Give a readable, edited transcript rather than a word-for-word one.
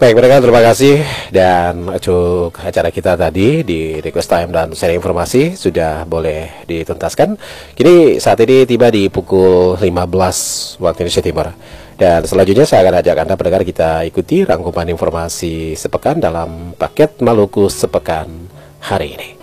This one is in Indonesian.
Baik, mereka terima kasih. Dan untuk acara kita tadi di Request Time dan sharing informasi sudah boleh dituntaskan. Kini saat ini tiba di pukul 15 waktu Indonesia Timur. Dan selanjutnya saya akan ajak Anda pendengar kita ikuti rangkuman informasi sepekan dalam paket Maluku Sepekan hari ini.